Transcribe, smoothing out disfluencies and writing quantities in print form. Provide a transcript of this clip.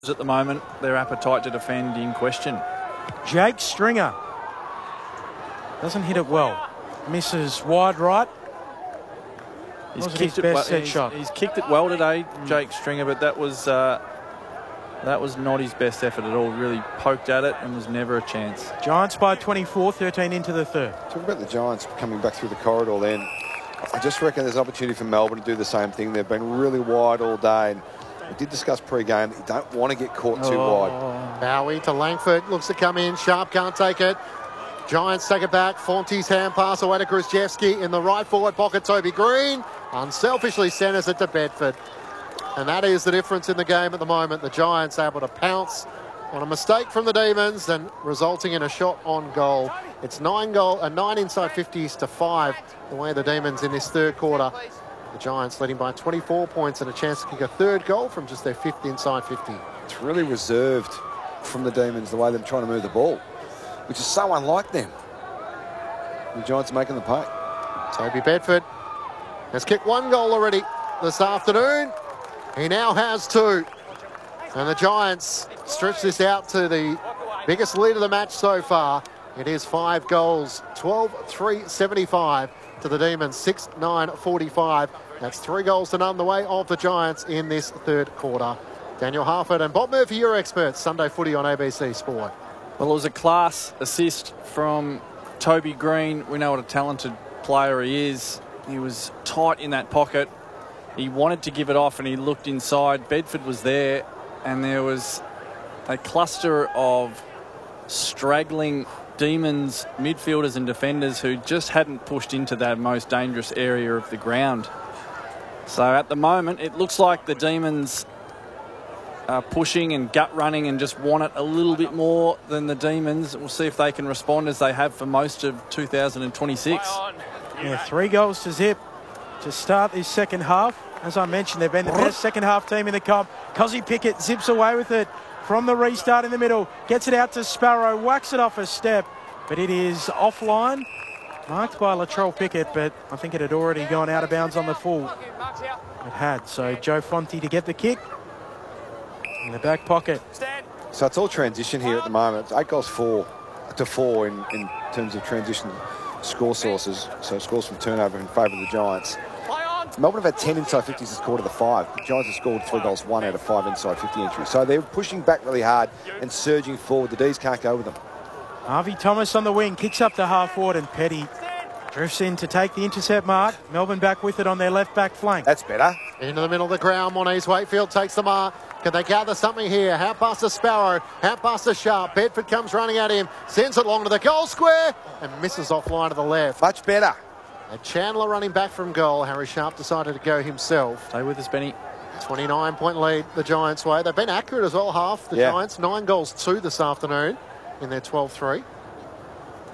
at the moment, their appetite to defend in question. Jake Stringer doesn't hit it well. Misses wide right. He's kicked it well. He's kicked it well today, Jake Stringer, but that was not his best effort at all. Really poked at it and was never a chance. Giants by 24, 13 into the third. Talk about the Giants coming back through the corridor then. I just reckon there's an opportunity for Melbourne to do the same thing. They've been really wide all day. And we did discuss pre-game that you don't want to get caught too wide. Bowie to Langford, looks to come in. Sharp can't take it. Giants take it back. Fonte's hand pass away to Krzyzewski in the right forward pocket. Toby Green unselfishly centres it to Bedford. And that is the difference in the game at the moment. The Giants able to pounce on a mistake from the Demons and resulting in a shot on goal. It's 9 inside 50s to 5 the way the Demons in this third quarter. The Giants leading by 24 points and a chance to kick a third goal from just their 5th inside 50. It's really reserved from the Demons, the way they're trying to move the ball, which is so unlike them. The Giants are making the pay. Toby Bedford has kicked 1 goal already this afternoon. He now has 2. And the Giants stretch this out to the biggest lead of the match so far. It is 5 goals, 12-3-75 to the Demons, 6-9-45. That's 3 goals to none the way of the Giants in this third quarter. Daniel Harford and Bob Murphy, your experts. Sunday Footy on ABC Sport. Well, it was a class assist from Toby Green. We know what a talented player he is. He was tight in that pocket. He wanted to give it off and he looked inside. Bedford was there and there was a cluster of straggling Demons midfielders and defenders who just hadn't pushed into that most dangerous area of the ground. So at the moment, it looks like the Demons are pushing and gut running and just want it a little bit more than the Demons. We'll see if they can respond as they have for most of 2026. Yeah, 3 goals to zip to start this second half. As I mentioned, they've been the best second half team in the comp. Cozzy Pickett zips away with it from the restart in the middle. Gets it out to Sparrow, whacks it off a step, but it is offline. Marked by Latrell Pickett, but I think it had already gone out of bounds on the full. It had, so Joe Fonte to get the kick in the back pocket. So it's all transition here at the moment. It's 8 goals 4 to 4 in terms of transition score sources. So scores from turnover in favour of the Giants. Melbourne have had 10 inside 50s this quarter to 5. The Giants have scored 3 goals, 1 out of 5 inside 50 entries. So they're pushing back really hard and surging forward. The D's can't go with them. Harvey Thomas on the wing, kicks up to half forward and Petty drifts in to take the intercept mark. Melbourne back with it on their left back flank. That's better. Into the middle of the ground, Monese Wakefield takes the mark. Can they gather something here? Out past the Sparrow, out past the Sharp. Bedford comes running at him, sends it long to the goal square and misses offline to the left. Much better. And Chandler running back from goal. Harry Sharp decided to go himself. Stay with us, Benny. 29-point lead the Giants' way. They've been accurate as well, half the Giants. 9 goals 2 this afternoon in their 12-3.